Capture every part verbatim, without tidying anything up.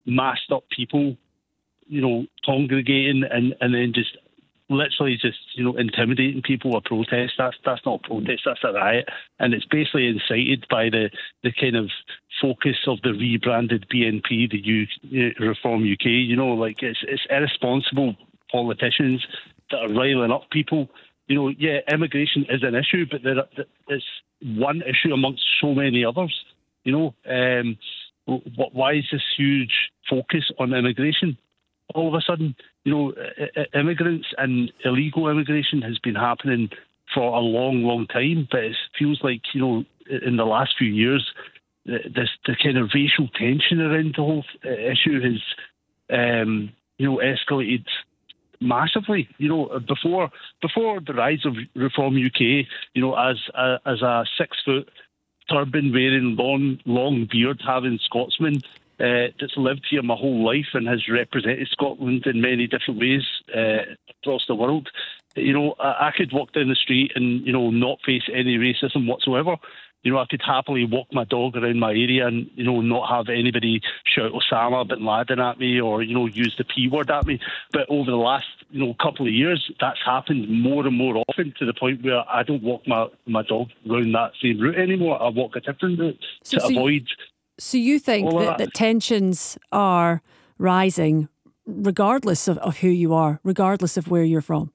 massed up people, you know, congregating and, and then just literally just, you know, intimidating people or protest. That's that's not a protest, that's a riot. And it's basically incited by the, the kind of focus of the rebranded B N P, the U, Reform U K. You know, like it's it's irresponsible politicians that are riling up people. You know, yeah, immigration is an issue, but there, it's one issue amongst so many others. You know, um, why is this huge focus on immigration? All of a sudden, you know, immigrants and illegal immigration has been happening for a long, long time, but it feels like, you know, in the last few years, this the kind of racial tension around the whole issue has, um, you know, escalated massively. You know, before before the rise of Reform U K, you know, as a, as a six foot turban wearing, long long beard having Scotsman. Uh, that's lived here my whole life and has represented Scotland in many different ways uh, across the world. You know, I, I could walk down the street and, you know, not face any racism whatsoever. You know, I could happily walk my dog around my area and, you know, not have anybody shout Osama bin Laden at me or, you know, use the P word at me. But over the last, you know, couple of years, that's happened more and more often to the point where I don't walk my, my dog around that same route anymore. I walk a different route so, to so avoid... You- So you think that, that. that tensions are rising regardless of, of who you are, regardless of where you're from?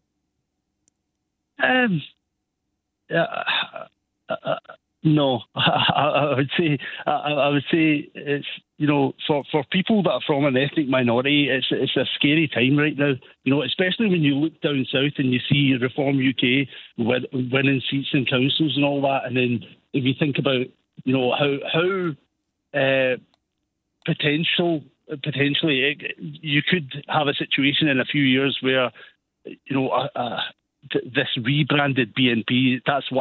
Um, uh, uh, uh, no, I, I would say I, I would say it's, you know, for, for people that are from an ethnic minority, it's it's a scary time right now. You know, especially when you look down south and you see Reform U K win, winning seats in councils and all that, and then if you think about, you know, how how Uh, potential, potentially, it, you could have a situation in a few years where, you know, uh, uh, th- this rebranded B N P, that's what